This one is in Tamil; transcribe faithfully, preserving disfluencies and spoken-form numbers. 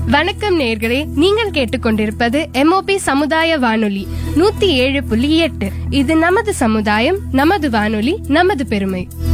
வணக்கம் நேயர்களே, நீங்கள் கேட்டுக்கொண்டிருப்பது எம்ஓபி சமுதாய வானொலி நூத்தி ஏழு புள்ளி எட்டு. இது நமது சமுதாயம், நமது வானொலி, நமது பெருமை.